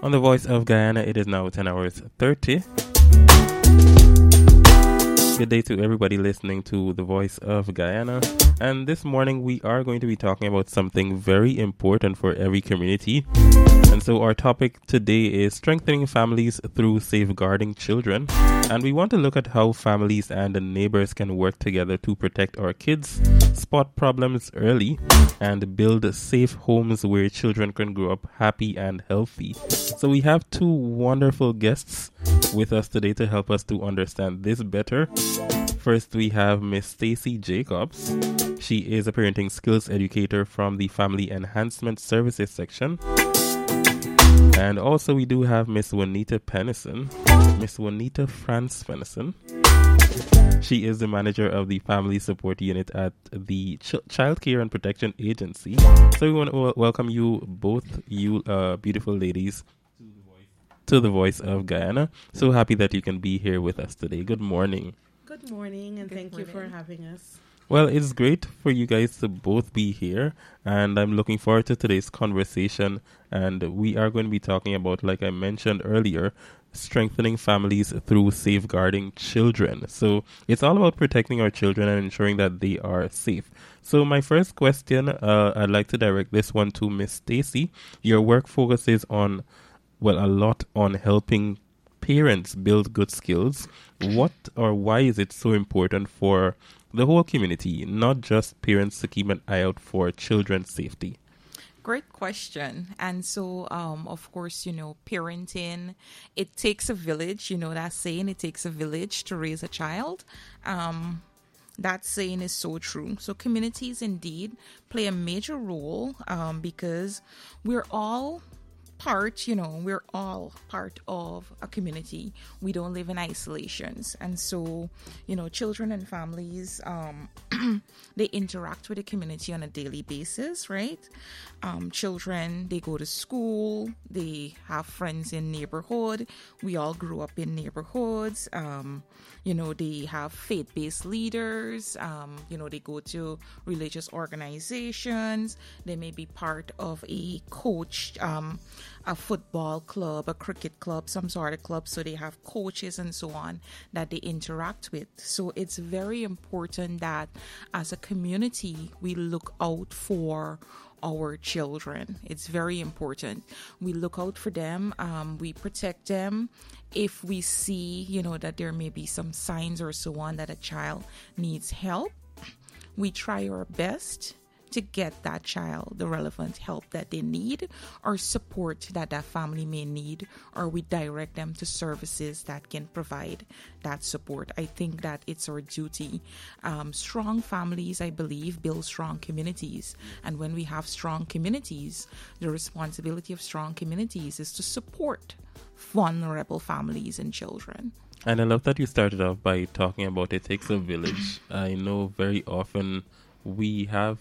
On the Voice of Guyana, it is now 10 hours 30. Good day to everybody listening to The Voice of Guyana. And this morning we are going to be talking about something very important for every community. And so our topic today is strengthening families through safeguarding children. And we want to look at how families and the neighbors can work together to protect our kids, spot problems early, and build safe homes where children can grow up happy and healthy. So we have two wonderful guests with us today to help us to understand this better. First, we have Miss Stacy Jacobs. She is a parenting skills educator from the Family Enhancement Services section. And also we do have Miss Juanita Pennison, Miss Juanita France Pennison. She is the manager of the Family Support Unit at the Child Care and Protection Agency. So we want to welcome you both, you beautiful ladies, to the Voice of Guyana. So happy that you can be here with us today. Good morning. Good morning, and thank you for having us. Well, it's great for you guys to both be here, and I'm looking forward to today's conversation. And we are going to be talking about, like I mentioned earlier, strengthening families through safeguarding children. So it's all about protecting our children and ensuring that they are safe. So my first question, I'd like to direct this one to Miss Stacy. Your work focuses on, well, a lot on helping parents build good skills. What or why is it so important for the whole community, not just parents, to keep an eye out for children's safety? Great question. And so, of course, parenting, it takes a village, that saying, it takes a village to raise a child. That saying is so true. So communities indeed play a major role because we're all we're all part of a community. We don't live in isolations. And so, children and families, they interact with the community on a daily basis, right? Children, they go to school, they have friends in neighborhood. We all grew up in neighborhoods. They have faith-based leaders. They go to religious organizations. They may be part of a coach, a football club, a cricket club, some sort of club. So they have coaches and so on that they interact with. So it's very important that as a community, we look out for our children. It's very important. We look out for them. We protect them. If we see, that there may be some signs or so on that a child needs help, we try our best to get that child the relevant help that they need or support that family may need, or we direct them to services that can provide that support. I think that it's our duty. Strong families, I believe, build strong communities. And when we have strong communities, the responsibility of strong communities is to support vulnerable families and children. And I love that you started off by talking about it takes a village. I know very often we have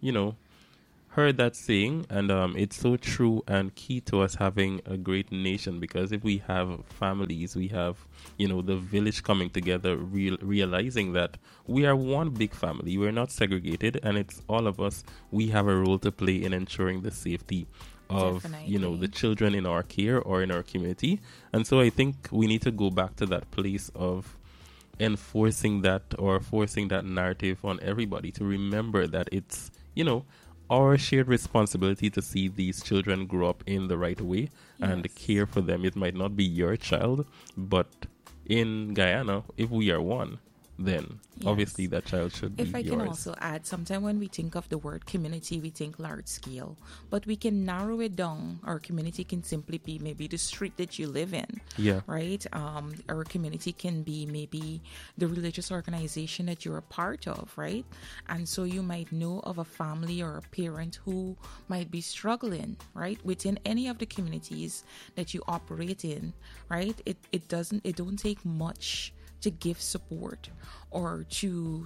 heard that saying, and it's so true and key to us having a great nation, because if we have families, we have, the village coming together, realizing that we are one big family. We're not segregated, and it's all of us. We have a role to play in ensuring the safety of, the children in our care or in our community. And so I think we need to go back to that place of enforcing that or forcing that narrative on everybody to remember that it's, our shared responsibility to see these children grow up in the right way and care for them. It might not be your child, but in Guyana, if we are one, then obviously that child should be yours. If I can also add, sometimes when we think of the word community, we think large scale, but we can narrow it down. Our community can simply be maybe the street that you live in, right? Our community can be maybe the religious organization that you're a part of, right? And so you might know of a family or a parent who might be struggling, right? Within any of the communities that you operate in, right? It don't take much to give support or to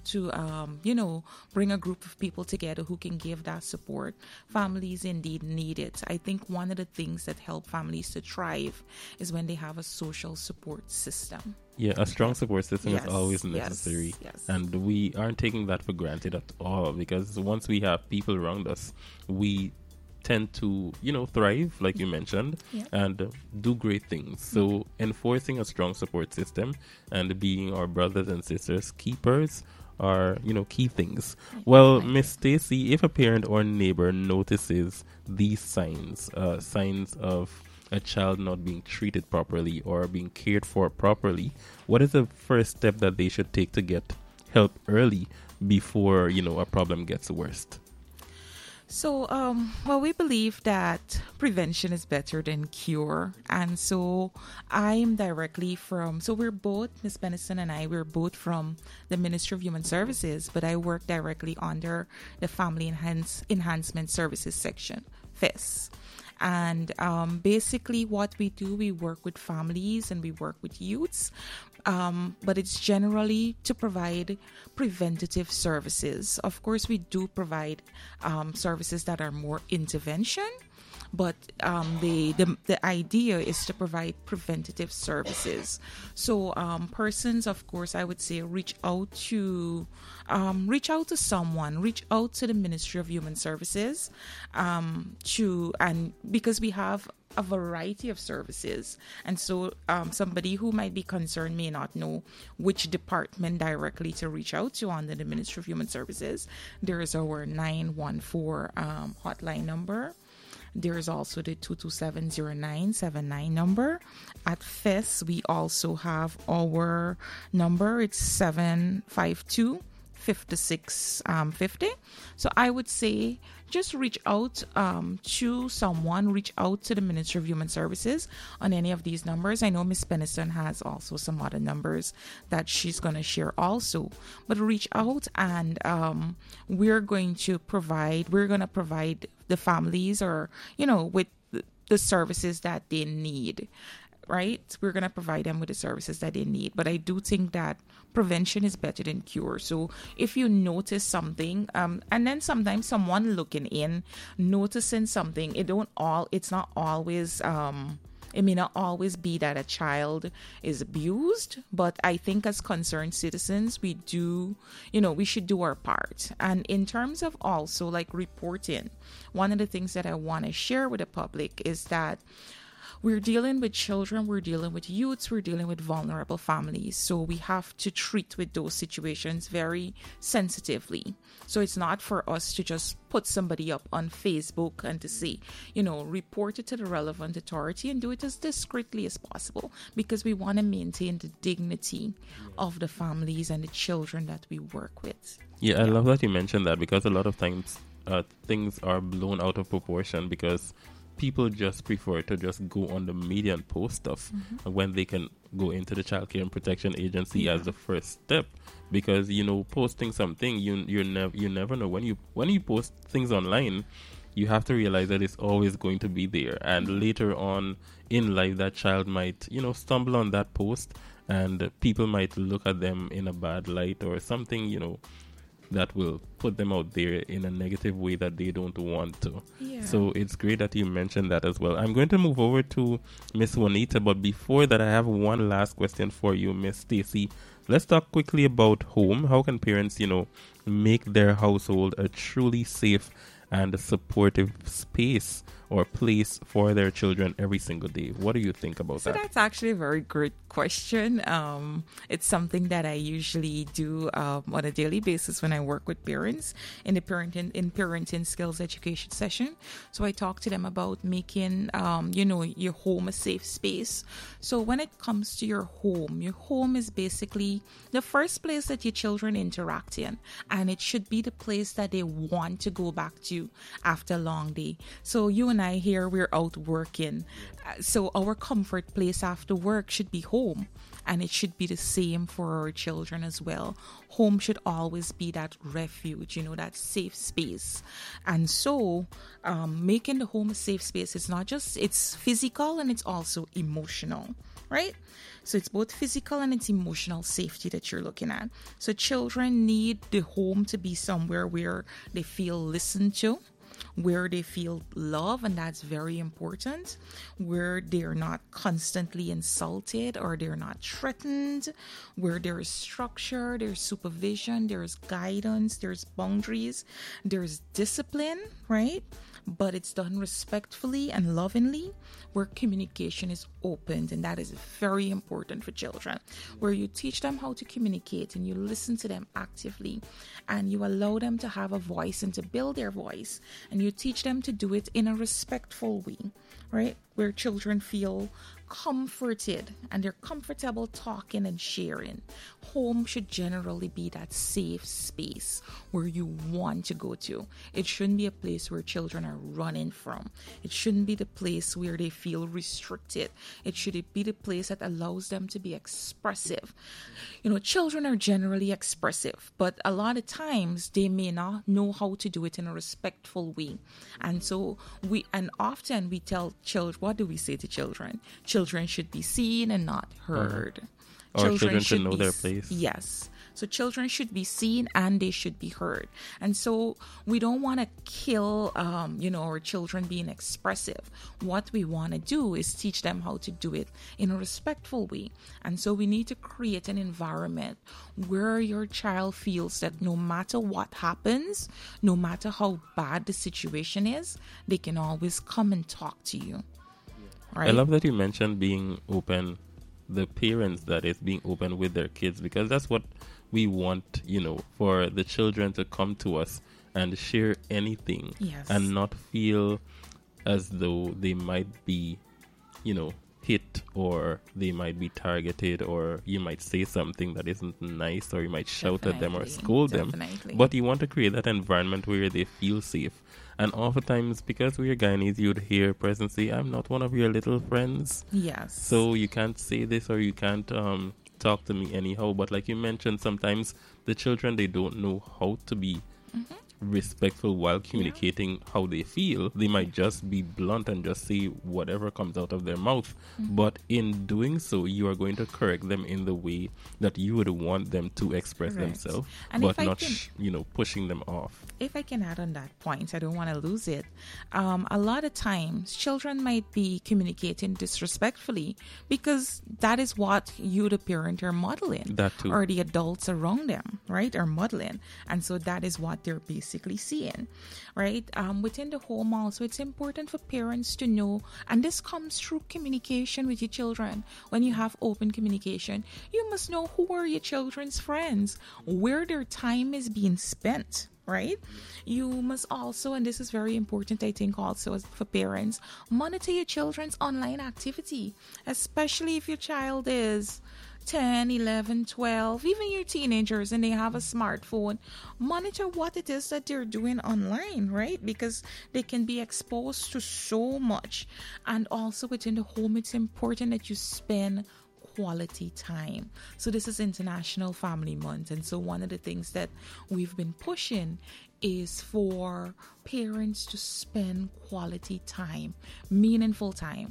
bring a group of people together who can give that support. Families indeed need it. I think one of the things that help families to thrive is when they have a social support system. Yeah, a strong support system is always necessary. And we aren't taking that for granted at all, because once we have people around us, we tend to, thrive, like you mentioned, and do great things. So enforcing a strong support system and being our brothers and sisters keepers are, key things. Well, Miss Stacy, if a parent or neighbor notices these signs of a child not being treated properly or being cared for properly, what is the first step that they should take to get help early before, a problem gets worse? So, we believe that prevention is better than cure. And so I'm directly we're both, Ms. Benison and we're both from the Ministry of Human Services, but I work directly under the Family Enhancement Services section, FES. And basically what we do, we work with families and we work with youths, but it's generally to provide preventative services. Of course, we do provide services that are more intervention, but the idea is to provide preventative services. So persons, of course, I would say reach out to someone, reach out to the Ministry of Human Services, because we have a variety of services, and so somebody who might be concerned may not know which department directly to reach out to under the Ministry of Human Services. There is our 914 hotline number. There is also the 227-0979 number. At FES, we also have our number. It's 752-5650. So I would say just reach out to someone, reach out to the Ministry of Human Services on any of these numbers. I know Ms. Benison has also some other numbers that she's going to share also. But reach out and we're going to provide the families with the services that they need. Right? We're going to provide them with the services that they need. But I do think that prevention is better than cure. So if you notice something, and then sometimes someone looking in, noticing something, it may not always be that a child is abused, but I think as concerned citizens, we should do our part. And in terms of also like reporting, one of the things that I want to share with the public is that we're dealing with children, we're dealing with youths, we're dealing with vulnerable families. So we have to treat with those situations very sensitively. So it's not for us to just put somebody up on Facebook and to say, report it to the relevant authority and do it as discreetly as possible, because we want to maintain the dignity of the families and the children that we work with. Yeah, I love that you mentioned that, because a lot of times things are blown out of proportion because people just prefer to just go on the media and post stuff when they can go into the Child Care and Protection Agency as the first step. Because posting something, you never know when you post things online, you have to realize that it's always going to be there, and later on in life that child might stumble on that post and people might look at them in a bad light or something that will put them out there in a negative way that they don't want to. Yeah. So it's great that you mentioned that as well. I'm going to move over to Miss Juanita, but before that, I have one last question for you, Miss Stacy. Let's talk quickly about home. How can parents, make their household a truly safe and a supportive space or place for their children every single day? What do you think about that? So that's actually a very good question. It's something that I usually do on a daily basis when I work with parents in the parenting skills education session. So I talk to them about making your home a safe space. So when it comes to your home is basically the first place that your children interact in, and it should be the place that they want to go back to after a long day. So you and I here, we're out working. So our comfort place after work should be home, and it should be the same for our children as well. Home should always be that refuge, that safe space. And so making the home a safe space is not just, it's physical and it's also emotional, right? So it's both physical and it's emotional safety that you're looking at. So children need the home to be somewhere where they feel listened to, where they feel love, and that's very important, where they're not constantly insulted or they're not threatened, where there is structure, there's supervision, there's guidance, there's boundaries, there's discipline, right? but it's done respectfully and lovingly, where communication is opened, and that is very important for children, where you teach them how to communicate and you listen to them actively and you allow them to have a voice and to build their voice, and you teach them to do it in a respectful way, right? Where children feel comforted and they're comfortable talking and sharing. Home should generally be that safe space where you want to go to. It shouldn't be a place where children are running from. It shouldn't be the place where they feel restricted. It should be the place that allows them to be expressive. You know, children are generally expressive, but a lot of times they may not know how to do it in a respectful way. And so often we tell children, what do we say to children? Children should be seen and not heard. Or children should know their place. Yes. So children should be seen and they should be heard. And so we don't want to kill, our children being expressive. What we want to do is teach them how to do it in a respectful way. And so we need to create an environment where your child feels that no matter what happens, no matter how bad the situation is, they can always come and talk to you. Right? I love that you mentioned being open, the parents that is being open with their kids, because that's what we want, for the children to come to us and share anything. Yes. And not feel as though they might be, hit, or they might be targeted, or you might say something that isn't nice, or you might shout at them or scold them. But you want to create that environment where they feel safe. And oftentimes, because we're Guyanese, you'd hear presence say, "I'm not one of your little friends." Yes. So you can't say this, or you can't talk to me anyhow. But like you mentioned, sometimes the children, they don't know how to be respectful while communicating how they feel. They might just be blunt and just say whatever comes out of their mouth. But in doing so, you are going to correct them in the way that you would want them to express themselves, and but not, pushing them off. If I can add on that point, I don't want to lose it. A lot of times, children might be communicating disrespectfully because that is what you, the parent, are modeling. That too. Or the adults around them, right, are modeling. And so that is what they're basically seeing, right? Within the home also, it's important for parents to know, and this comes through communication with your children. When you have open communication, you must know who are your children's friends, where their time is being spent. Right? You must also, and this is very important, I think, also for parents, monitor your children's online activity, especially if your child is 10, 11, 12, even your teenagers, and they have a smartphone. Monitor what it is that they're doing online, right? Because they can be exposed to so much. And also within the home, it's important that you spend quality time. So this is International Family Month, and so one of the things that we've been pushing is for parents to spend quality time, meaningful time.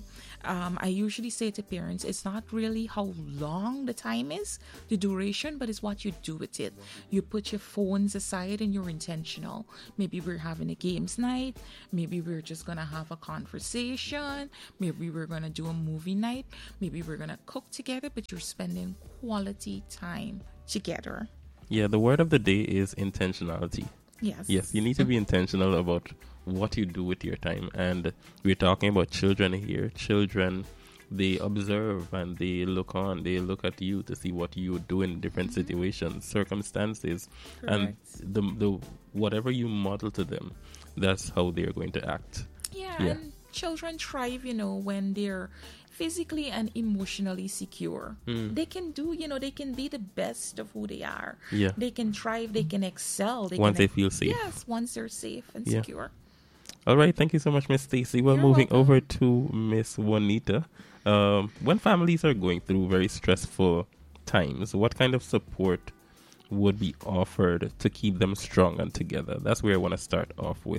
I usually say to parents, it's not really how long the time is, the duration, but it's what you do with it. You put your phones aside and you're intentional. Maybe we're having a games night. Maybe we're just going to have a conversation. Maybe we're going to do a movie night. Maybe we're going to cook together, but you're spending quality time together. Yeah, the word of the day is intentionality. Yes, you need to be intentional about what you do with your time. And we're talking about children here. Children, they observe and they look on. They look at you to see what you do in different situations, circumstances. Correct. And the whatever you model to them, that's how they're going to act. Yeah. And children thrive, when they're physically and emotionally secure. They can do, they can be the best of who they are. Yeah. They can thrive, they can excel. Once they feel safe. Yes, once they're safe and secure. All right, thank you so much, Miss Stacy. We're moving over to Miss Juanita. When families are going through very stressful times, what kind of support would be offered to keep them strong and together? That's where I want to start off with.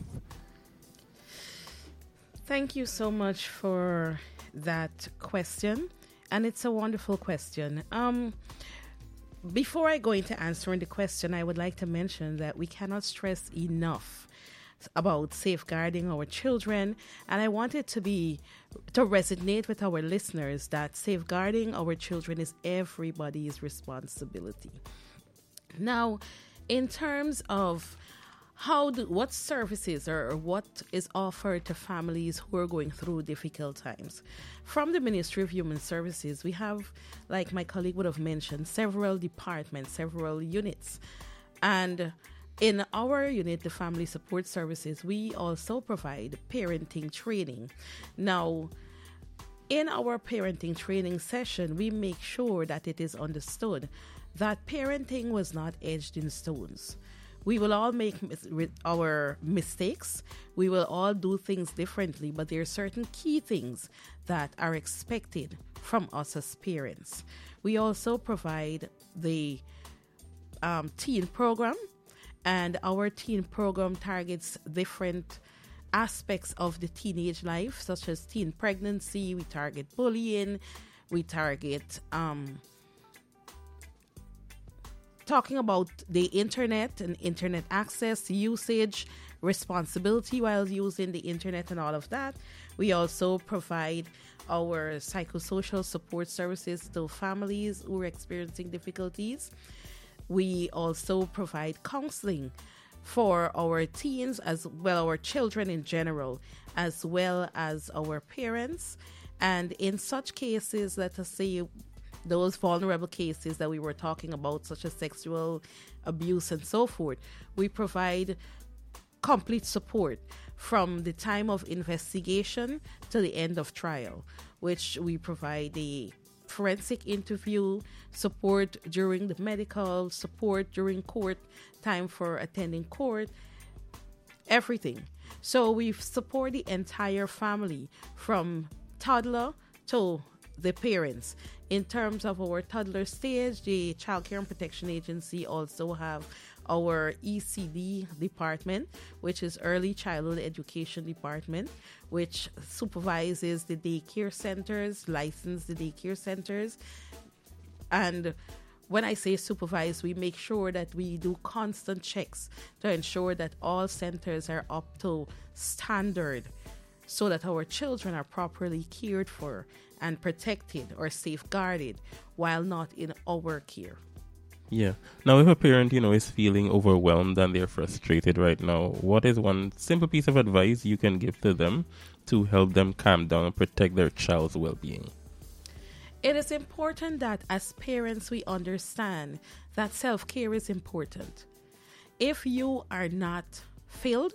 Thank you so much for that question, and it's a wonderful question. Before I go into answering the question, I would like to mention that we cannot stress enough about safeguarding our children, and I want it to resonate with our listeners that safeguarding our children is everybody's responsibility. Now, in terms of what services or what is offered to families who are going through difficult times? From the Ministry of Human Services, we have, like my colleague would have mentioned, several departments, several units. And in our unit, the Family Support Services, we also provide parenting training. Now, in our parenting training session, we make sure that it is understood that parenting was not etched in stones. We will all make our mistakes. We will all do things differently, but there are certain key things that are expected from us as parents. We also provide the teen program, and our teen program targets different aspects of the teenage life, such as teen pregnancy. We target bullying. We target talking about the internet and internet access, usage, responsibility while using the internet and all of that. We also provide our psychosocial support services to families who are experiencing difficulties. We also provide counseling for our teens, as well, our children in general, as well as our parents. And in such cases, let us say those vulnerable cases that we were talking about, such as sexual abuse and so forth, we provide complete support from the time of investigation to the end of trial, which we provide the forensic interview, support during the medical, support during court, time for attending court, everything. So we support the entire family from toddler to the parents. In terms of our toddler stage, the Child Care and Protection Agency also have our ECD department, which is Early Childhood Education Department, which supervises the daycare centers, license the daycare centers. And when I say supervise, we make sure that we do constant checks to ensure that all centers are up to standard, so that our children are properly cared for and protected or safeguarded while not in our care. Yeah. Now, if a parent, is feeling overwhelmed and they're frustrated right now, what is one simple piece of advice you can give to them to help them calm down and protect their child's well-being? It is important that as parents we understand that self-care is important. If you are not filled,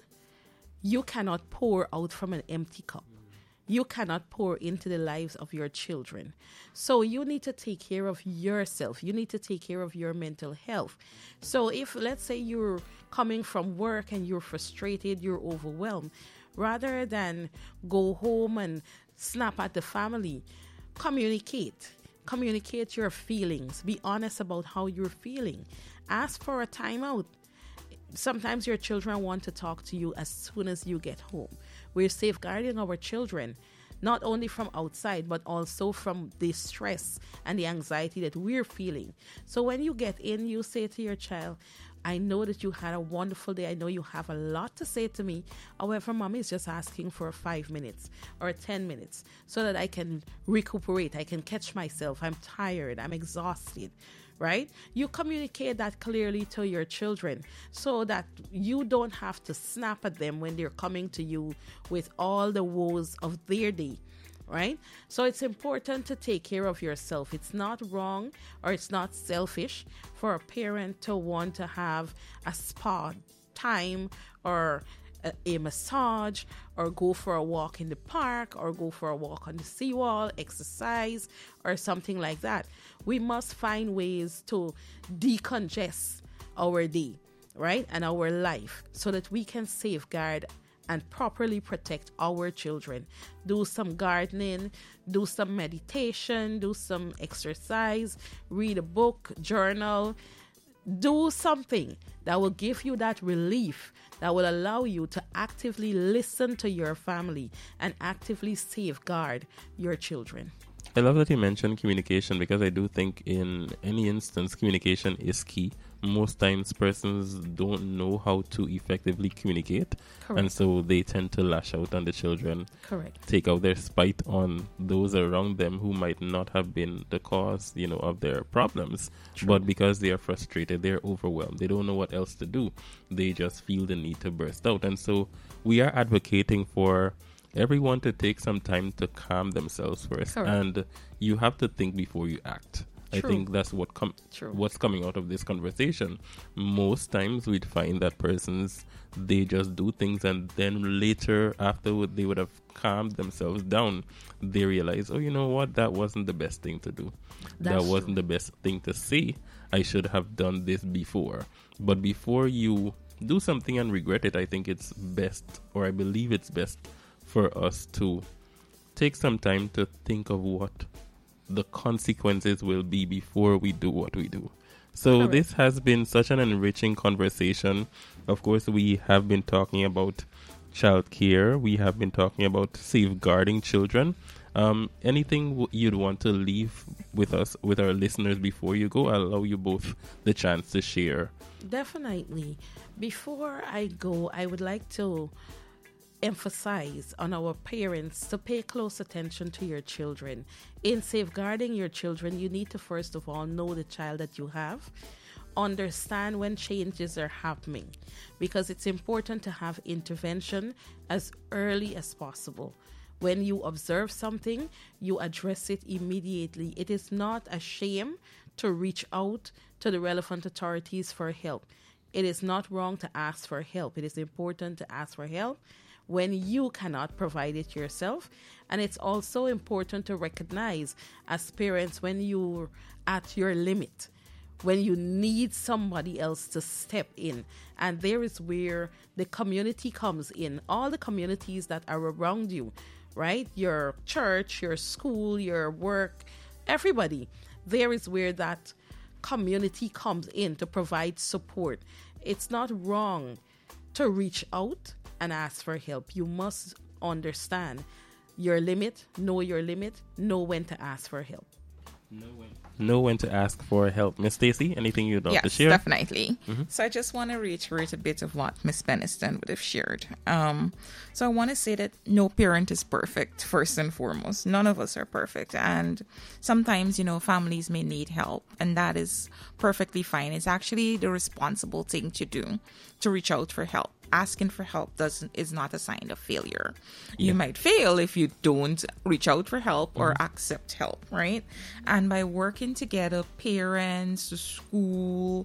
you cannot pour out from an empty cup. You cannot pour into the lives of your children. So you need to take care of yourself. You need to take care of your mental health. So if, let's say, you're coming from work and you're frustrated, you're overwhelmed, rather than go home and snap at the family, communicate. Communicate your feelings. Be honest about how you're feeling. Ask for a timeout. Sometimes your children want to talk to you as soon as you get home. We're safeguarding our children, not only from outside, but also from the stress and the anxiety that we're feeling. So when you get in, you say to your child, I know that you had a wonderful day. I know you have a lot to say to me. However, mommy is just asking for 5 minutes or 10 minutes so that I can recuperate. I can catch myself. I'm tired. I'm exhausted. Right? You communicate that clearly to your children so that you don't have to snap at them when they're coming to you with all the woes of their day. Right? So it's important to take care of yourself. It's not wrong or it's not selfish for a parent to want to have a spa time or a massage or go for a walk in the park or go for a walk on the seawall, exercise or something like that. We must find ways to decongest our day, right? And our life so that we can safeguard and properly protect our children. Do some gardening, do some meditation, do some exercise, read a book, journal, do something that will give you that relief, that will allow you to actively listen to your family and actively safeguard your children. I love that you mentioned communication, because I do think in any instance communication is key. Most times persons don't know how to effectively communicate, Correct. and so they tend to lash out on the children, Correct. take out their spite on those around them who might not have been the cause, of their problems. True. But because they are frustrated, they're overwhelmed, they don't know what else to do, they just feel the need to burst out. And so we are advocating for everyone to take some time to calm themselves first. Correct. And you have to think before you act. I True. think that's True. what's coming out of this conversation. Most times we'd find that persons, they just do things, and then later, after they would have calmed themselves down, they realize, oh, you know what, that wasn't the best thing to do. That's that wasn't true. the best thing to say. I should have done this before. But before you do something and regret it, I think it's best, or I believe it's best, for us to take some time to think of what the consequences will be before we do what we do. So Correct. This has been such an enriching conversation. Of course, we have been talking about child care. We have been talking about safeguarding children. Anything you'd want to leave with us, with our listeners, before you go? I'll allow you both the chance to share. Definitely. Before I go, I would like to emphasize on our parents to pay close attention to your children. In safeguarding your children, you need to first of all know the child that you have, understand when changes are happening, because it's important to have intervention as early as possible. When you observe something, you address it immediately. It is not a shame to reach out to the relevant authorities for help. It is not wrong to ask for help. It is important to ask for help when you cannot provide it yourself. And it's also important to recognize as parents when you're at your limit, when you need somebody else to step in. And there is where the community comes in. All the communities that are around you, right? Your church, your school, your work, everybody. There is where that community comes in to provide support. It's not wrong to reach out and ask for help. You must understand your limit, know when to ask for help. Know when to ask for help. Miss Stacy, anything you'd like to Yes, share? definitely. So I just want to reiterate a bit of what Miss Beniston would have shared. So I want to say that no parent is perfect, first and foremost. None of us are perfect. And sometimes, families may need help, and that is perfectly fine. It's actually the responsible thing to do, to reach out for help. Asking for help is not a sign of failure. You might fail if you don't reach out for help or accept help, right? And by working together, parents, the school,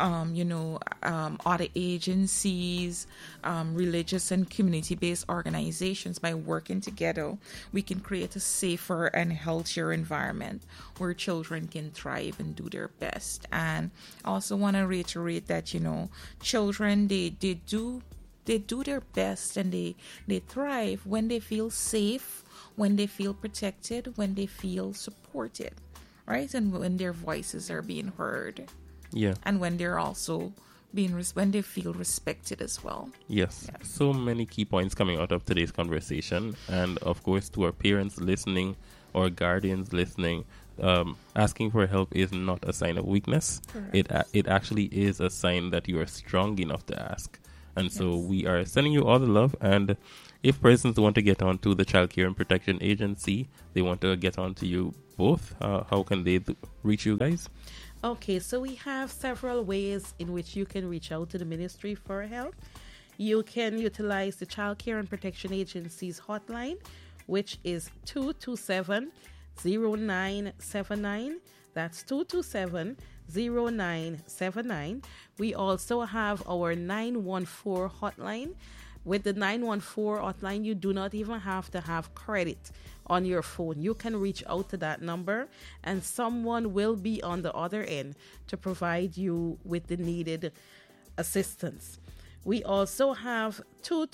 other agencies, religious and community-based organizations, by working together, we can create a safer and healthier environment where children can thrive and do their best. And I also want to reiterate that, children, they do their best, and they thrive when they feel safe, when they feel protected, when they feel supported, right? And when their voices are being heard. Yeah. Mm-hmm. And when they're also when they feel respected as well. Yes. So many key points coming out of today's conversation. And of course, to our parents listening or guardians listening, asking for help is not a sign of weakness. Correct. It actually is a sign that you are strong enough to ask. And so we are sending you all the love. And if persons want to get on to the Child Care and Protection Agency, they want to get on to you both, how can they reach you guys? Okay, so we have several ways in which you can reach out to the ministry for help. You can utilize the Child Care and Protection Agency's hotline, which is 227-0979. That's 227-0979. We also have our 914 hotline. With the 914 hotline, you do not even have to have credit on your phone. You can reach out to that number, and someone will be on the other end to provide you with the needed assistance. We also have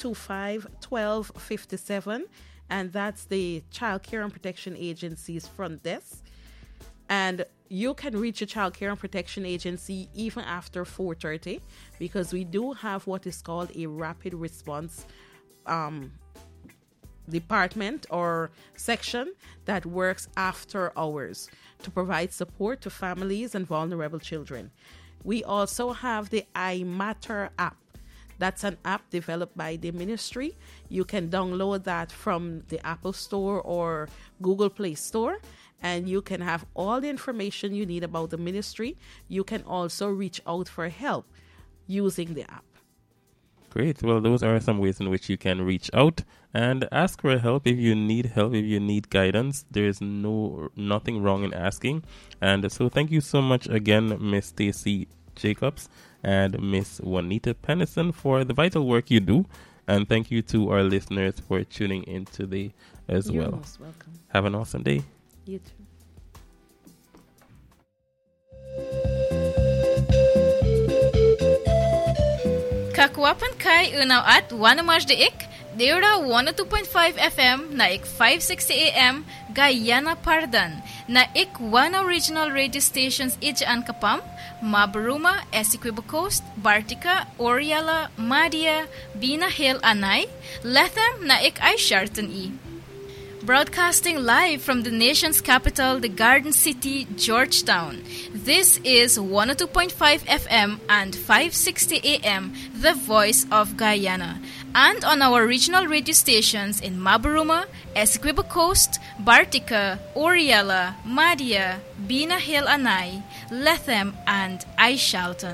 225-1257, and that's the Child Care and Protection Agency's front desk. And you can reach a Child Care and Protection Agency even after 4:30, because we do have what is called a rapid response department or section that works after hours to provide support to families and vulnerable children. We also have the iMatter app. That's an app developed by the ministry. You can download that from the Apple Store or Google Play Store, and you can have all the information you need about the ministry. You can also reach out for help using the app. Great. Well, those are some ways in which you can reach out and ask for help if you need guidance. There is nothing wrong in asking. And so thank you so much again, Miss Stacey Jacobs and Miss Juanita Pennison, for the vital work you do. And thank you to our listeners for tuning in today as You're well. most welcome. Have an awesome day. You too. Kakwapan kai unaw at wanamaj de ik, deura 102.5 FM na ik 560 AM Guyana Pardan, na ik wana regional radio stations ijaan kapam, Mabaruma, Essequibo Coast, Bartica, Oriala, Madia, Bina Hill Anay, Letham na ik ay Sharton E. Broadcasting live from the nation's capital, the Garden City, Georgetown. This is 102.5 FM and 560 AM, the voice of Guyana. And on our regional radio stations in Mabaruma, Essequibo Coast, Bartica, Oriala, Madia, Bina Hill Anay, Lethem, and Aishalton.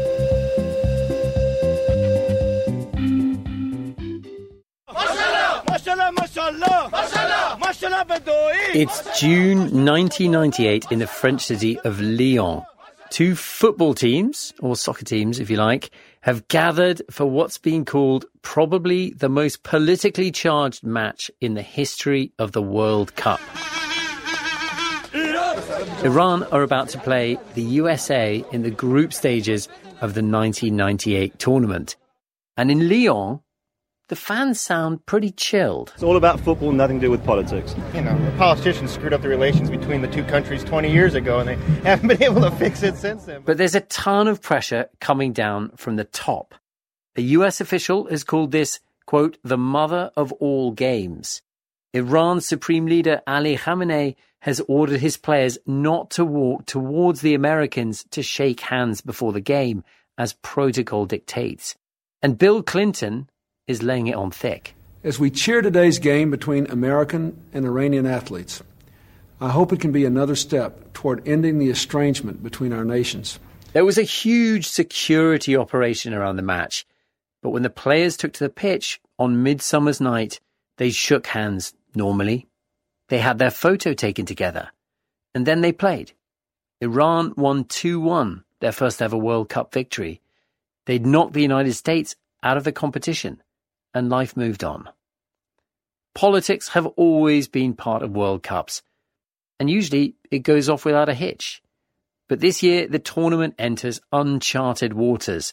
It's June 1998 in the French city of Lyon. Two football teams, or soccer teams if you like, have gathered for what's been called probably the most politically charged match in the history of the World Cup. Iran are about to play the USA in the group stages of the 1998 tournament. And in Lyon, the fans sound pretty chilled. It's all about football, nothing to do with politics. You know, the politicians screwed up the relations between the two countries 20 years ago, and they haven't been able to fix it since then. But there's a ton of pressure coming down from the top. A US official has called this, quote, the mother of all games. Iran's supreme leader Ali Khamenei has ordered his players not to walk towards the Americans to shake hands before the game, as protocol dictates. And Bill Clinton is laying it on thick. As we cheer today's game between American and Iranian athletes, I hope it can be another step toward ending the estrangement between our nations. There was a huge security operation around the match, but when the players took to the pitch on Midsummer's Night, they shook hands normally. They had their photo taken together, and then they played. Iran won 2-1, their first ever World Cup victory. They'd knocked the United States out of the competition, and life moved on. Politics have always been part of World Cups, and usually it goes off without a hitch. But this year, the tournament enters uncharted waters.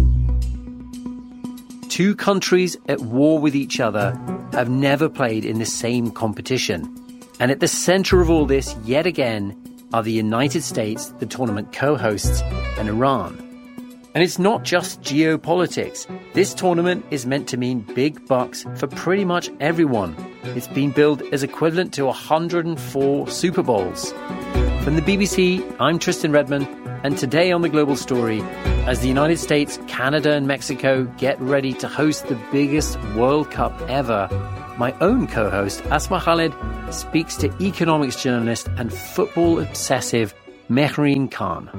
Two countries at war with each other have never played in the same competition. And at the center of all this, yet again, are the United States, the tournament co-hosts, and Iran. And it's not just geopolitics. This tournament is meant to mean big bucks for pretty much everyone. It's been billed as equivalent to 104 Super Bowls. From the BBC, I'm Tristan Redman, and today on The Global Story, as the United States, Canada and Mexico get ready to host the biggest World Cup ever, my own co-host, Asma Khalid, speaks to economics journalist and football obsessive Mehreen Khan.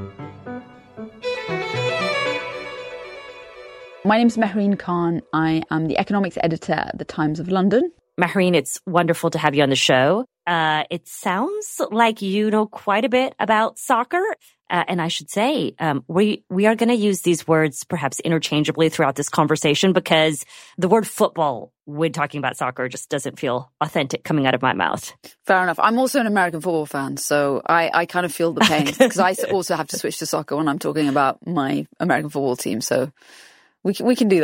My name is Mehreen Khan. I am the economics editor at the Times of London. Mehreen, it's wonderful to have you on the show. It sounds like you know quite a bit about soccer. And I should say, we are going to use these words perhaps interchangeably throughout this conversation because the word football when talking about soccer just doesn't feel authentic coming out of my mouth. Fair enough. I'm also an American football fan, so I kind of feel the pain because I also have to switch to soccer when I'm talking about my American football team. So we can do that.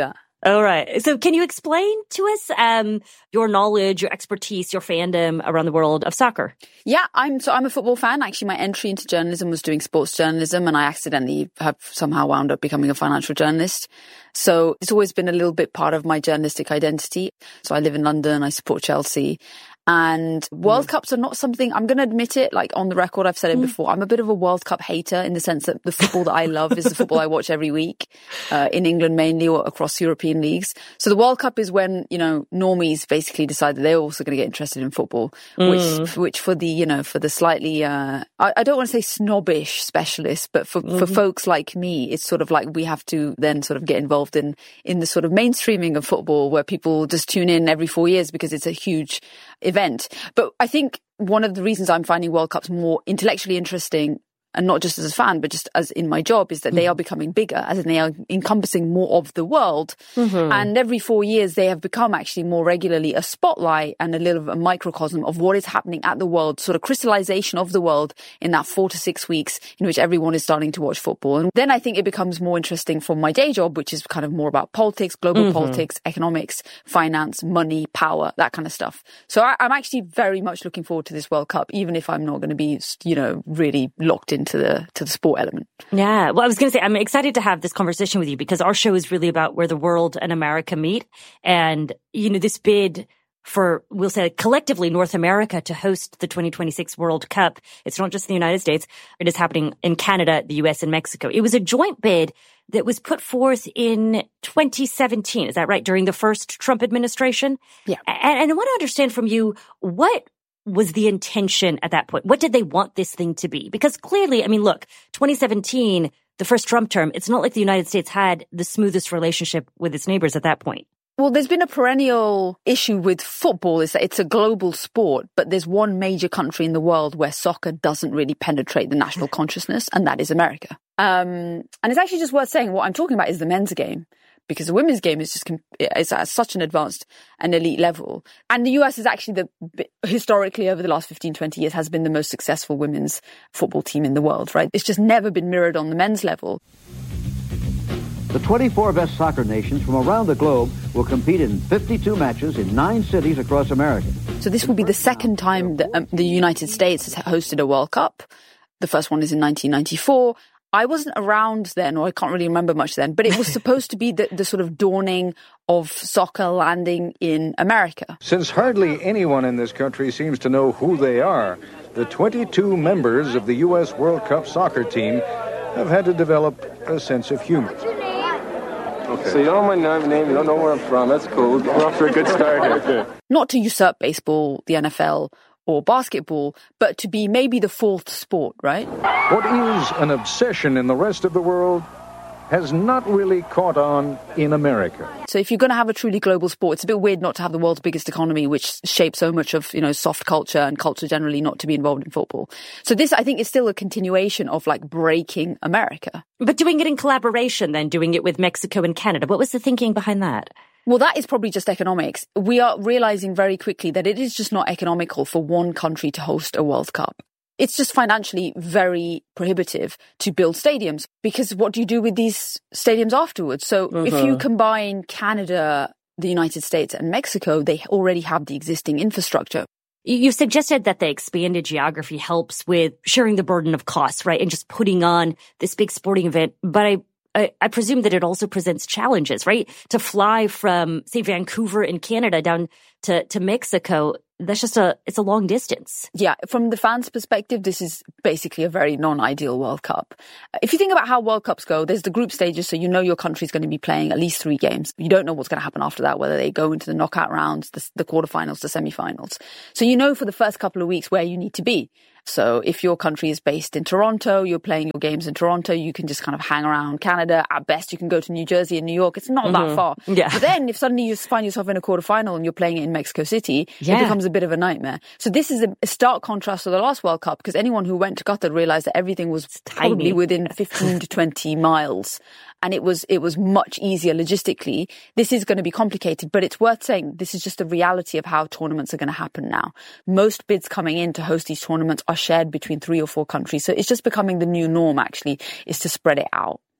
All right. So can you explain to us your knowledge, your expertise, your fandom around the world of soccer? Yeah, I'm a football fan. Actually, my entry into journalism was doing sports journalism, and I accidentally have somehow wound up becoming a financial journalist. So it's always been a little bit part of my journalistic identity. So I live in London, I support Chelsea. And World Cups are not something, I'm going to admit it, like on the record, I've said it before, I'm a bit of a World Cup hater in the sense that the football that I love is the football I watch every week, in England mainly, or across European leagues. So the World Cup is when, normies basically decide that they're also going to get interested in football, which for the, for the slightly, I don't want to say snobbish specialists, but for folks like me, it's sort of like we have to then sort of get involved in the sort of mainstreaming of football where people just tune in every 4 years because it's a huge event. But I think one of the reasons I'm finding World Cups more intellectually interesting, and not just as a fan, but just as in my job, is that they are becoming bigger, as in they are encompassing more of the world. And every 4 years, they have become actually more regularly a spotlight and a little of a microcosm of what is happening at the world, sort of crystallization of the world in that 4 to 6 weeks in which everyone is starting to watch football. And then I think it becomes more interesting from my day job, which is kind of more about politics, global politics, economics, finance, money, power, that kind of stuff. So I'm actually very much looking forward to this World Cup, even if I'm not going to be, really locked into the sport element. Yeah. Well, I was going to say, I'm excited to have this conversation with you because our show is really about where the world and America meet. And, this bid for, we'll say collectively North America to host the 2026 World Cup. It's not just in the United States. It is happening in Canada, the US, and Mexico. It was a joint bid that was put forth in 2017. Is that right? During the first Trump administration? Yeah. And I want to understand from you, what was the intention at that point? What did they want this thing to be? Because clearly, 2017, the first Trump term, it's not like the United States had the smoothest relationship with its neighbors at that point. Well, there's been a perennial issue with football is that it's a global sport, but there's one major country in the world where soccer doesn't really penetrate the national consciousness, and that is America. And it's actually just worth saying what I'm talking about is the men's game, because the women's game is it's at such an advanced and elite level. And the US is actually historically over the last 15, 20 years has been the most successful women's football team in the world, right? It's just never been mirrored on the men's level. The 24 best soccer nations from around the globe will compete in 52 matches in 9 cities across America. So this will be the second time that the United States has hosted a World Cup. The first one is in 1994. I wasn't around then, or I can't really remember much then, but it was supposed to be the sort of dawning of soccer landing in America. Since hardly anyone in this country seems to know who they are, the 22 members of the U.S. World Cup soccer team have had to develop a sense of humor. Okay. So you don't mind my name, you don't know where I'm from, that's cool. We're off to a good start here. Not to usurp baseball, the NFL, or basketball, but to be maybe the fourth sport, right? What is an obsession in the rest of the world has not really caught on in America. So if you're going to have a truly global sport, it's a bit weird not to have the world's biggest economy, which shapes so much of, soft culture and culture generally, not to be involved in football. So this, I think, is still a continuation of breaking America. But doing it in collaboration then, doing it with Mexico and Canada. What was the thinking behind that? Well, that is probably just economics. We are realizing very quickly that it is just not economical for one country to host a World Cup. It's just financially very prohibitive to build stadiums, because what do you do with these stadiums afterwards? So if you combine Canada, the United States and Mexico, they already have the existing infrastructure. You suggested that the expanded geography helps with sharing the burden of costs, right? And just putting on this big sporting event. But I presume that it also presents challenges, right? To fly from, say, Vancouver in Canada down to Mexico, that's just it's a long distance. Yeah. From the fans' perspective, this is basically a very non-ideal World Cup. If you think about how World Cups go, there's the group stages. So your country's going to be playing at least 3 games. You don't know what's going to happen after that, whether they go into the knockout rounds, the quarterfinals, the semifinals. So for the first couple of weeks where you need to be. So if your country is based in Toronto, you're playing your games in Toronto, you can just kind of hang around Canada. At best, you can go to New Jersey and New York. It's not that far. Yeah. But then if suddenly you find yourself in a quarterfinal and you're playing it in Mexico City, it becomes a bit of a nightmare. So this is a stark contrast to the last World Cup, because anyone who went to Qatar realized that everything was probably within 15 to 20 miles. And it was much easier logistically. This is going to be complicated, but it's worth saying this is just the reality of how tournaments are going to happen now. Most bids coming in to host these tournaments are shared between 3 or 4 countries. So it's just becoming the new norm, actually, is to spread it out.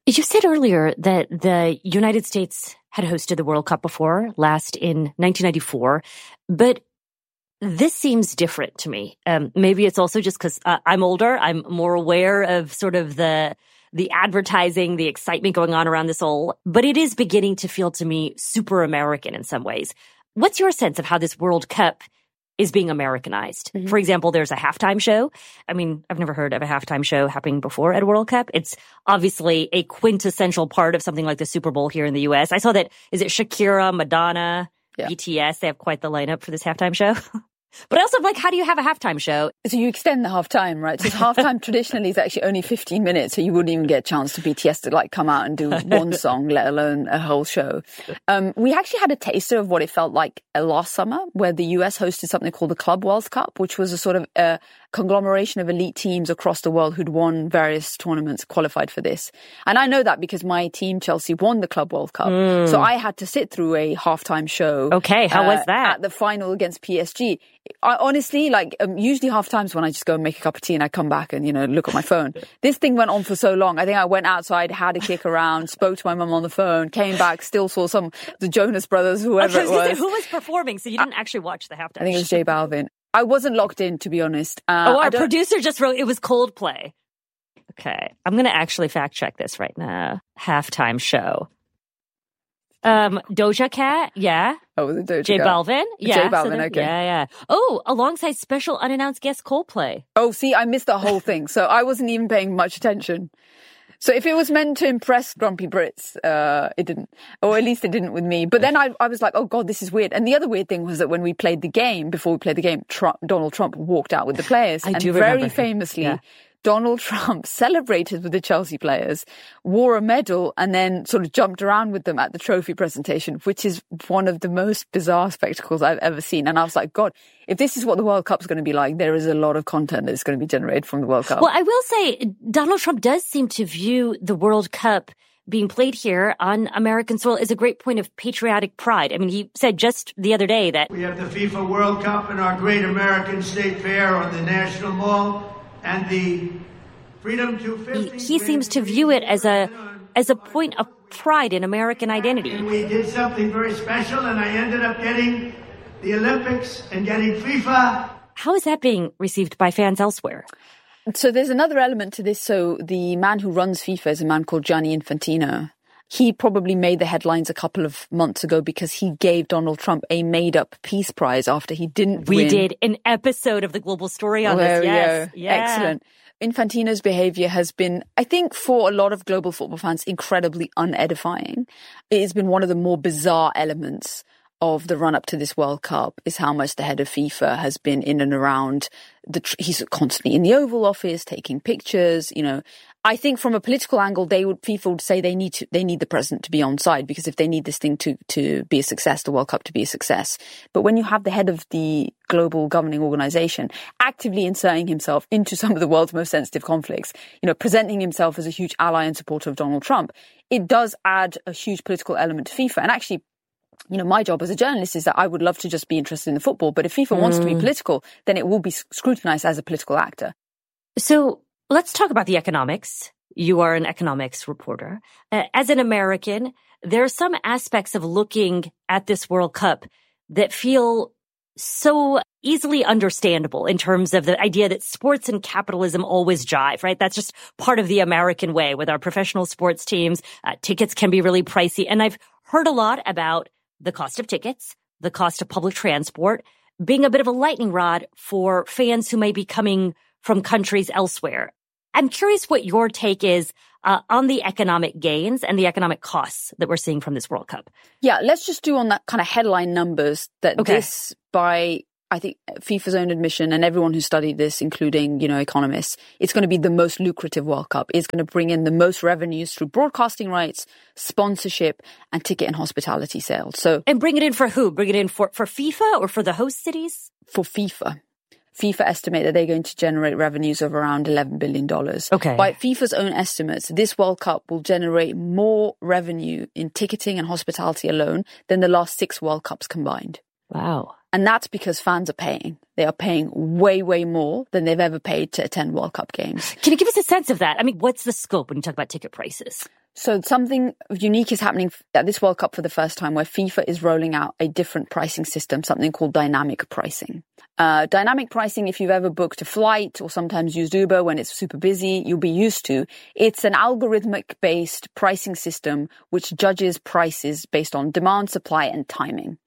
You said earlier that the United States had hosted the World Cup before, last in 1994, but this seems different to me. Maybe it's also just because I'm older. I'm more aware of sort of the advertising, the excitement going on around this all, but it is beginning to feel to me super American in some ways. What's your sense of how this World Cup is being Americanized? Mm-hmm. For example, there's a halftime show. I mean, I've never heard of a halftime show happening before at a World Cup. It's obviously a quintessential part of something like the Super Bowl here in the U.S. I saw that, is it Shakira, Madonna, BTS? They have quite the lineup for this halftime show. But I also like, how do you have a halftime show? So you extend the halftime, right? So halftime traditionally is actually only 15 minutes, so you wouldn't even get a chance for BTS to like come out and do one song, let alone a whole show. We actually had a taster of what it felt like last summer, where the US hosted something called the Club World Cup, which was a sort of a conglomeration of elite teams across the world who'd won various tournaments, qualified for this. And I know that because my team, Chelsea, won the Club World Cup. So I had to sit through a halftime show. Okay, how was that? At the final against PSG. I honestly, usually half times when I just go and make a cup of tea and I come back and, look at my phone. This thing went on for so long. I think I went outside, had a kick around, spoke to my mum on the phone, came back, still saw the Jonas Brothers, whoever it was. Who was performing? So you didn't actually watch the halftime? I think it was J Balvin. I wasn't locked in, to be honest. Our producer just wrote it was Coldplay. Okay. I'm going to actually fact check this right now. Halftime show. Doja Cat, yeah. Oh, was it Doja J Cat? Balvin? Yeah. J Balvin, okay. Yeah. Oh, alongside special unannounced guest Coldplay. Oh, see, I missed the whole thing, so I wasn't even paying much attention. So if it was meant to impress grumpy Brits, it didn't. Or at least it didn't with me. But then I was like, oh, God, this is weird. And the other weird thing was that when we played the game, before we played the game, Donald Trump walked out with the players. I do very remember. famously, Yeah. Donald Trump celebrated with the Chelsea players, wore a medal, and then sort of jumped around with them at the trophy presentation, which is one of the most bizarre spectacles I've ever seen. And I was like, God, if this is what the World Cup's going to be like, there is a lot of content that's going to be generated from the World Cup. Well, I will say Donald Trump does seem to view the World Cup being played here on American soil as a great point of patriotic pride. I mean, he said just the other day that we have the FIFA World Cup and our great American State Fair on the National Mall. And the Freedom 250. He seems to view it as a point of pride in American identity. And we did something very special, and I ended up getting the Olympics and getting FIFA. How is that being received by fans elsewhere? So there's another element to this. So the man who runs FIFA is a man called Gianni Infantino. He probably made the headlines a couple of months ago because he gave Donald Trump a made-up peace prize after he didn't win. We did an episode of The Global Story on this. Yes. Yeah. Excellent. Infantino's behavior has been, I think, for a lot of global football fans, incredibly unedifying. It has been one of the more bizarre elements of the run-up to this World Cup is how much the head of FIFA has been in and around. He's constantly in the Oval Office, taking pictures, I think from a political angle, FIFA would say they need the president to be on side, because if they need this thing to be a success, the World Cup to be a success. But when you have the head of the global governing organization actively inserting himself into some of the world's most sensitive conflicts, presenting himself as a huge ally and supporter of Donald Trump, it does add a huge political element to FIFA. And actually, my job as a journalist is that I would love to just be interested in the football. But if FIFA wants to be political, then it will be scrutinized as a political actor. So let's talk about the economics. You are an economics reporter. As an American, there are some aspects of looking at this World Cup that feel so easily understandable in terms of the idea that sports and capitalism always jive, right? That's just part of the American way with our professional sports teams. Tickets can be really pricey. And I've heard a lot about the cost of tickets, the cost of public transport, being a bit of a lightning rod for fans who may be coming from countries elsewhere. I'm curious what your take is on the economic gains and the economic costs that we're seeing from this World Cup. Yeah, let's just do on that kind of headline numbers that this, by I think FIFA's own admission and everyone who studied this, including, economists, it's going to be the most lucrative World Cup. It's going to bring in the most revenues through broadcasting rights, sponsorship, and ticket and hospitality sales. And bring it in for who? Bring it in for FIFA or for the host cities? For FIFA. FIFA estimate that they're going to generate revenues of around $11 billion. Okay. By FIFA's own estimates, this World Cup will generate more revenue in ticketing and hospitality alone than the last 6 World Cups combined. Wow. And that's because fans are paying. They are paying way, way more than they've ever paid to attend World Cup games. Can you give us a sense of that? I mean, what's the scope when you talk about ticket prices? So something unique is happening at this World Cup for the first time, where FIFA is rolling out a different pricing system, something called dynamic pricing. Dynamic pricing, if you've ever booked a flight or sometimes used Uber when it's super busy, you'll be used to. It's an algorithmic-based pricing system which judges prices based on demand, supply, and timing.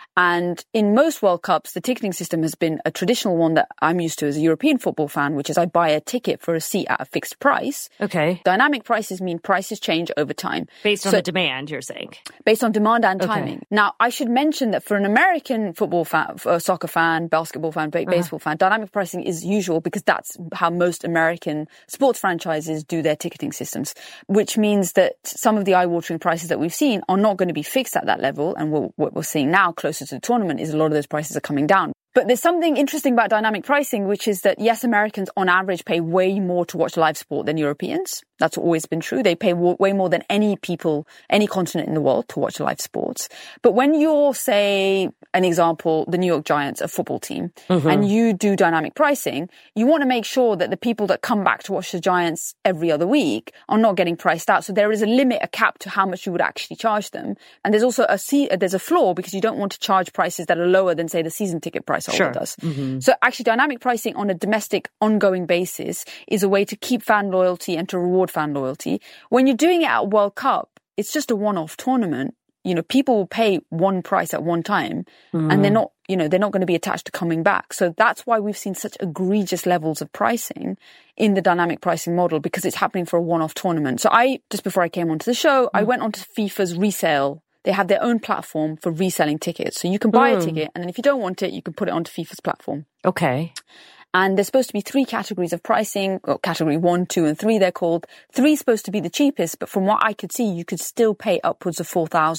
And in most World Cups, the ticketing system has been a traditional one that I'm used to as a European football fan, which is I buy a ticket for a seat at a fixed price. Okay. Dynamic prices mean prices change over time. Based on the demand, you're saying? Based on demand and timing. Now, I should mention that for an American football fan, soccer fan, basketball fan, baseball fan, dynamic pricing is usual because that's how most American sports franchises do their ticketing systems, which means that some of the eye-watering prices that we've seen are not going to be fixed at that level. And what we're seeing now closer to the tournament is a lot of those prices are coming down. But there's something interesting about dynamic pricing, which is that, yes, Americans on average pay way more to watch live sport than Europeans. That's always been true. They pay way more than any continent in the world to watch live sports. But when you're, say, an example, the New York Giants, a football team, and you do dynamic pricing, you want to make sure that the people that come back to watch the Giants every other week are not getting priced out. So there is a limit, a cap to how much you would actually charge them. And there's also there's a floor because you don't want to charge prices that are lower than, say, the season ticket price holder does. So actually dynamic pricing on a domestic ongoing basis is a way to keep fan loyalty and to reward fan loyalty. When you're doing it at World Cup, it's just a one-off tournament. You know, people will pay one price at one time and they're not going to be attached to coming back. So that's why we've seen such egregious levels of pricing in the dynamic pricing model, because it's happening for a one-off tournament. So just before I came onto the show, I went onto FIFA's resale. They have their own platform for reselling tickets. So you can buy a ticket, and then if you don't want it, you can put it onto FIFA's platform. Okay. And there's supposed to be 3 categories of pricing, or category 1, 2, and 3 they're called. 3 is supposed to be the cheapest, but from what I could see, you could still pay upwards of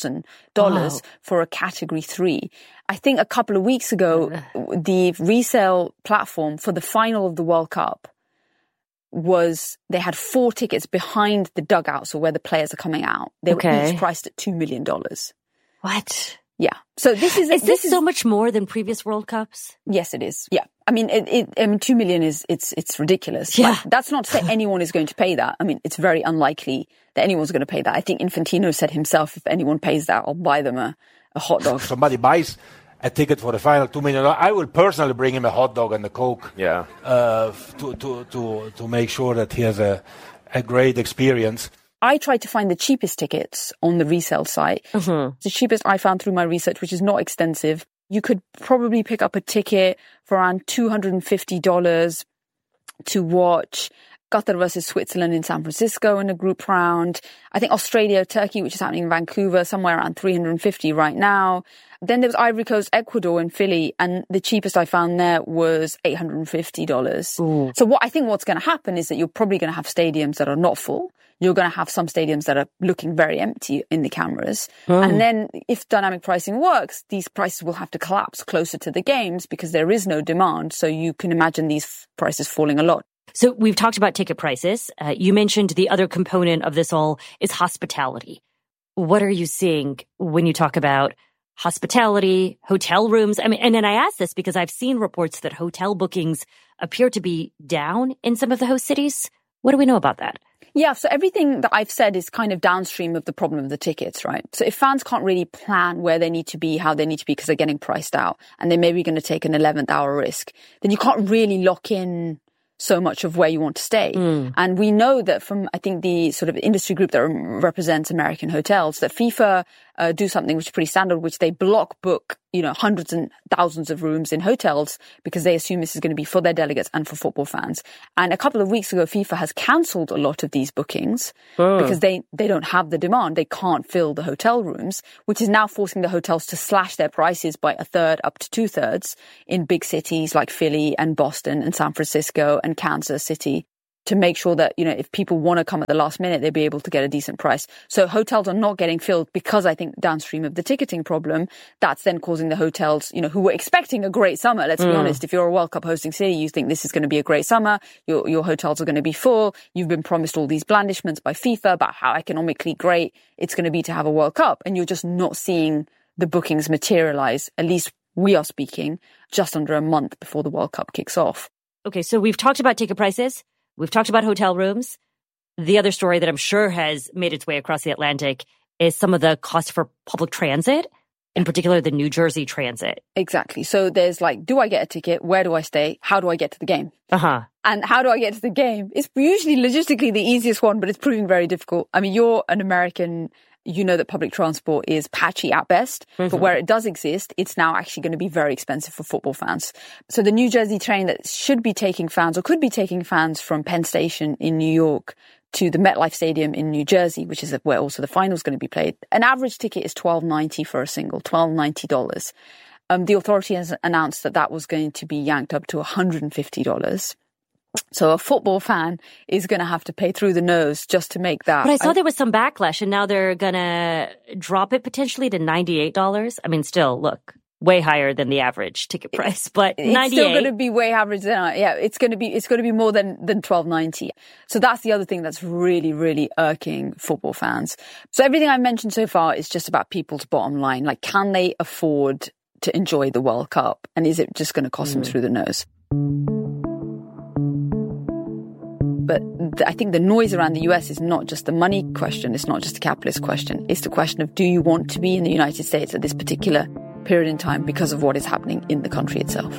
$4,000 for a category 3. I think a couple of weeks ago, the resale platform for the final of the World Cup they had 4 tickets behind the dugout, so where the players are coming out. They were each priced at $2 million. What? Yeah. So this is so much more than previous World Cups? Yes, it is. Yeah. I mean, $2 million it's ridiculous. Yeah. But that's not to say anyone is going to pay that. I mean, it's very unlikely that anyone's going to pay that. I think Infantino said himself, if anyone pays that, I'll buy them a hot dog. Somebody buys a ticket for the final, $2 million. I will personally bring him a hot dog and a Coke. Yeah. To make sure that he has a great experience. I tried to find the cheapest tickets on the resale site. The cheapest I found through my research, which is not extensive. You could probably pick up a ticket for around $250 to watch Qatar versus Switzerland in San Francisco in a group round. I think Australia, Turkey, which is happening in Vancouver, somewhere around $350 right now. Then there was Ivory Coast, Ecuador in Philly, and the cheapest I found there was $850. So what's going to happen is that you're probably going to have stadiums that are not full. You're going to have some stadiums that are looking very empty in the cameras. And then if dynamic pricing works, these prices will have to collapse closer to the games because there is no demand. So you can imagine these prices falling a lot. So we've talked about ticket prices. You mentioned the other component of this all is hospitality. What are you seeing when you talk about hospitality, hotel rooms? I mean, and then I ask this because I've seen reports that hotel bookings appear to be down in some of the host cities. What do we know about that? Yeah, so everything that I've said is kind of downstream of the problem of the tickets, right? So if fans can't really plan where they need to be, how they need to be, because they're getting priced out, and they're maybe going to take an 11th hour risk, then you can't really lock in so much of where you want to stay. And we know that from, I think, the sort of industry group that represents American hotels, that FIFA do something which is pretty standard, which they block book, hundreds and thousands of rooms in hotels because they assume this is going to be for their delegates and for football fans. And a couple of weeks ago, FIFA has cancelled a lot of these bookings because they don't have the demand. They can't fill the hotel rooms, which is now forcing the hotels to slash their prices by a third up to 2/3 in big cities like Philly and Boston and San Francisco and Kansas City, to make sure that, if people want to come at the last minute, they'll be able to get a decent price. So hotels are not getting filled because I think downstream of the ticketing problem, that's then causing the hotels, who were expecting a great summer. Let's be honest. If you're a World Cup hosting city, you think this is going to be a great summer. Your hotels are going to be full. You've been promised all these blandishments by FIFA about how economically great it's going to be to have a World Cup. And you're just not seeing the bookings materialize. At least we are speaking just under a month before the World Cup kicks off. Okay. So we've talked about ticket prices. We've talked about hotel rooms. The other story that I'm sure has made its way across the Atlantic is some of the costs for public transit, in particular the New Jersey Transit. Exactly. So there's like, do I get a ticket? Where do I stay? How do I get to the game? Uh-huh. And how do I get to the game? It's usually logistically the easiest one, but it's proving very difficult. I mean, you're an American, you know that public transport is patchy at best, but where it does exist, it's now actually going to be very expensive for football fans. So the New Jersey train that should be taking fans or could be taking fans from Penn Station in New York to the MetLife Stadium in New Jersey, which is where also the final is going to be played. An average ticket is $12.90 for a single, $12.90. The authority has announced that was going to be yanked up to $150. So a football fan is going to have to pay through the nose just to make that. But I saw there was some backlash, and now they're going to drop it potentially to $98. I mean, still, look, way higher than the average ticket price, but $98. It's still going to be way average. Yeah, it's going to be more than $12.90. So that's the other thing that's really, really irking football fans. So everything I mentioned so far is just about people's bottom line. Like, can they afford to enjoy the World Cup? And is it just going to cost them through the nose? But I think the noise around the US is not just the money question. It's not just a capitalist question. It's the question of, do you want to be in the United States at this particular period in time because of what is happening in the country itself?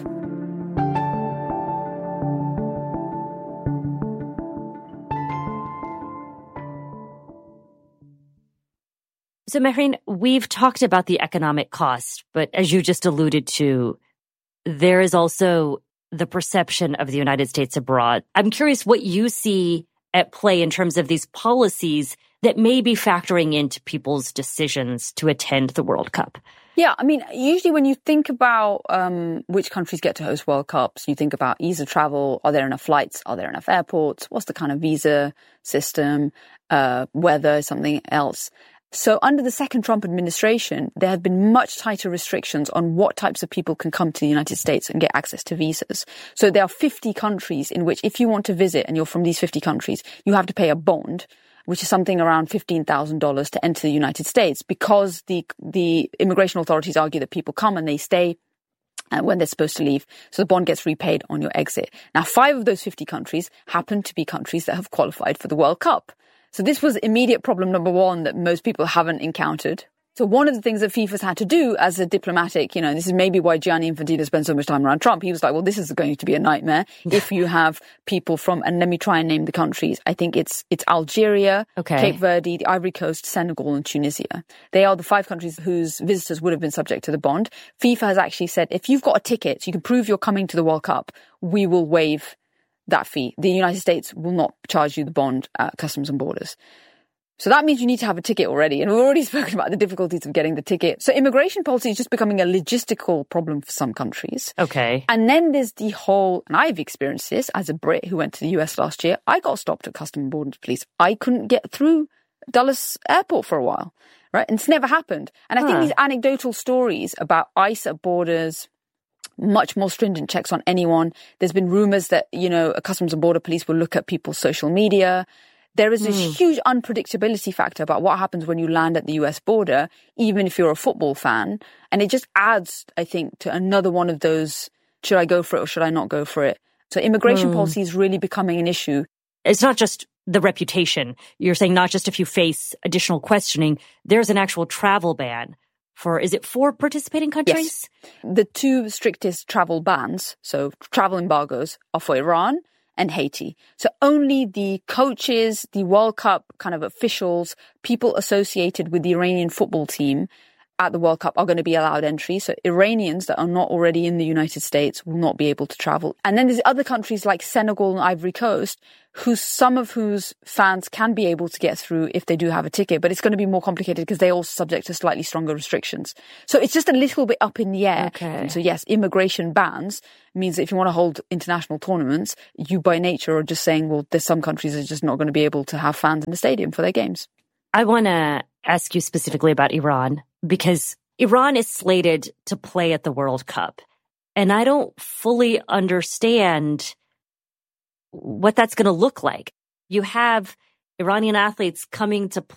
So, Mehreen, we've talked about the economic cost, but as you just alluded to, there is also the perception of the United States abroad. I'm curious what you see at play in terms of these policies that may be factoring into people's decisions to attend the World Cup. Yeah, I mean, usually when you think about which countries get to host World Cups, you think about ease of travel. Are there enough flights? Are there enough airports? What's the kind of visa system? Weather, something else. So under the second Trump administration, there have been much tighter restrictions on what types of people can come to the United States and get access to visas. So there are 50 countries in which if you want to visit and you're from these 50 countries, you have to pay a bond, which is something around $15,000 to enter the United States, because the immigration authorities argue that people come and they stay when they're supposed to leave. So the bond gets repaid on your exit. Now, 5 of those 50 countries happen to be countries that have qualified for the World Cup. So this was immediate problem number one that most people haven't encountered. So one of the things that FIFA's had to do as a diplomatic, this is maybe why Gianni Infantino spent so much time around Trump. He was like, well, this is going to be a nightmare if you have people from, and let me try and name the countries. I think it's Algeria, Cape Verde, the Ivory Coast, Senegal, and Tunisia. They are the 5 countries whose visitors would have been subject to the bond. FIFA has actually said, if you've got a ticket, so you can prove you're coming to the World Cup, we will waive that fee. The United States will not charge you the bond at Customs and Borders. So that means you need to have a ticket already. And we've already spoken about the difficulties of getting the ticket. So immigration policy is just becoming a logistical problem for some countries. Okay. And then there's the whole, and I've experienced this as a Brit who went to the US last year. I got stopped at Customs and Borders Police. I couldn't get through Dulles Airport for a while, right? And it's never happened. And I think these anecdotal stories about ICE at borders, much more stringent checks on anyone. There's been rumors that, a Customs and Border Police will look at people's social media. There is this huge unpredictability factor about what happens when you land at the US border, even if you're a football fan. And it just adds, I think, to another one of those, should I go for it or should I not go for it? So immigration policy is really becoming an issue. It's not just the reputation. You're saying not just if you face additional questioning, there's an actual travel ban. Is it 4 participating countries? Yes. The 2 strictest travel bans, so travel embargoes, are for Iran and Haiti. So only the coaches, the World Cup kind of officials, people associated with the Iranian football team at the World Cup are going to be allowed entry. So Iranians that are not already in the United States will not be able to travel. And then there's other countries like Senegal and Ivory Coast, some of whose fans can be able to get through if they do have a ticket, but it's going to be more complicated because they're also subject to slightly stronger restrictions. So it's just a little bit up in the air. Okay. And so yes, immigration bans means that if you want to hold international tournaments, you by nature are just saying, well, there's some countries that are just not going to be able to have fans in the stadium for their games. I want to ask you specifically about Iran, because Iran is slated to play at the World Cup. And I don't fully understand what that's going to look like. You have Iranian athletes coming to